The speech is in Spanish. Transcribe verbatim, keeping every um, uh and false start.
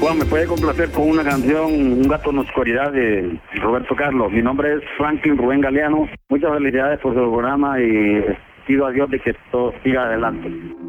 Juan, ¿me puede complacer con una canción, Un gato en la oscuridad, de Roberto Carlos? Mi nombre es Franklin Rubén Galeano. Muchas felicidades por su programa y pido a Dios de que todo siga adelante.